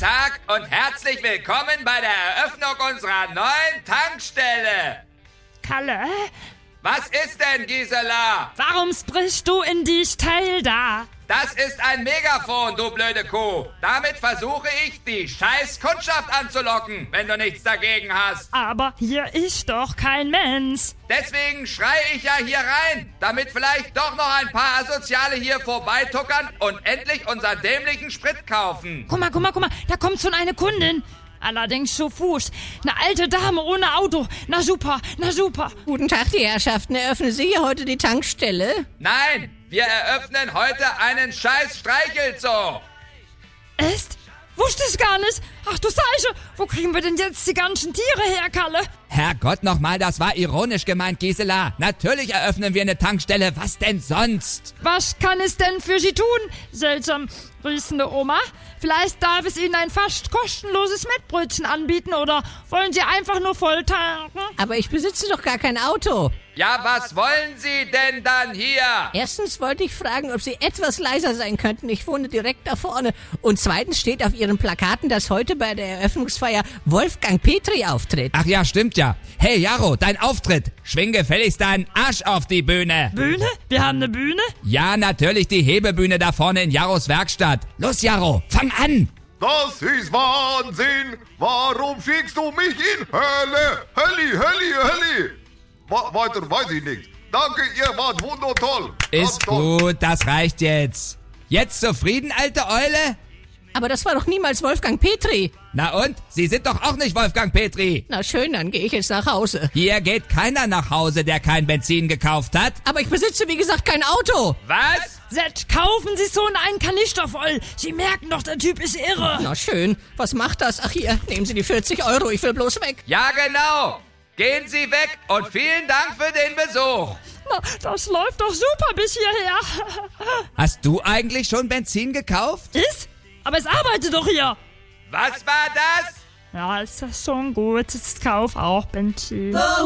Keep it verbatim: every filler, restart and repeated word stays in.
Tag und herzlich willkommen bei der Eröffnung unserer neuen Tankstelle. Kalle, Was ist denn, Gisela? warum sprichst du in die Stelle da? Das ist ein Megafon, du blöde Kuh. Damit versuche ich, die scheiß Kundschaft anzulocken, wenn du nichts dagegen hast. Aber hier ist doch kein Mensch. Deswegen schreie ich ja hier rein, damit vielleicht doch noch ein paar Asoziale hier vorbeituckern und endlich unseren dämlichen Sprit kaufen. Guck mal, guck mal, guck mal, da kommt schon eine Kundin. Allerdings zu Fuß. Eine alte Dame ohne Auto. Na super, na super. Guten Tag, die Herrschaften. Eröffnen Sie hier heute die Tankstelle? Nein, wir eröffnen heute einen scheiß Streichelzoo. Echt? Wusste ich gar nicht. Ach du Scheiße, wo kriegen wir denn jetzt die ganzen Tiere her, Kalle? Herrgott nochmal, das war ironisch gemeint, Gisela. Natürlich eröffnen wir eine Tankstelle, was denn sonst? Was kann es denn für Sie tun, seltsam riechende Oma? Vielleicht darf es Ihnen ein fast kostenloses Mettbrötchen anbieten oder wollen Sie einfach nur voll tanken? Aber ich besitze doch gar kein Auto. Ja, was wollen Sie denn dann hier? Erstens wollte ich fragen, ob Sie etwas leiser sein könnten. Ich wohne direkt da vorne. Und zweitens steht auf Ihren Plakaten, dass heute bei der Eröffnungsfeier Wolfgang Petri auftritt. Ach ja, stimmt ja. Hey Jaro, dein Auftritt. Schwing gefälligst deinen Arsch auf die Bühne. Bühne? Wir haben eine Bühne? Ja, natürlich die Hebebühne da vorne in Jaros Werkstatt. Los Jaro, fang an. Das ist Wahnsinn! Warum schickst du mich in Hölle? Hölli, Hölli, Hölli! Wa- weiter weiß ich nicht. Danke, ihr wart wundertoll. Ganz Ist toll. gut, das reicht jetzt. Jetzt zufrieden, alte Eule? Aber das war doch niemals Wolfgang Petri. Na und? Sie sind doch auch nicht Wolfgang Petri. Na schön, dann gehe ich jetzt nach Hause. Hier geht keiner nach Hause, der kein Benzin gekauft hat. Aber ich besitze, wie gesagt, kein Auto. Was? Zett, kaufen Sie so einen Kanister voll. Sie merken doch, der Typ ist irre. Na schön, was macht das? Ach hier, nehmen Sie die vierzig Euro, ich will bloß weg. Ja, genau. Gehen Sie weg und vielen Dank für den Besuch. Na, das läuft doch super bis hierher. Hast du eigentlich schon Benzin gekauft? Ist? Aber es arbeitet doch hier. Was war das? Ja, ist das schon gut. Ich kauf auch Benzin.